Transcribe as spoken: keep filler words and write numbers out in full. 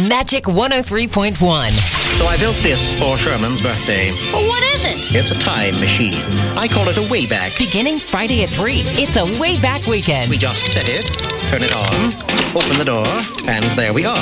Magic one oh three point one. So I built this for Sherman's birthday. Well, what is it? It's a time machine. I call it a Wayback. Beginning Friday at three, it's a Way Back Weekend. We just set it, turn it on, open the door, and there we are.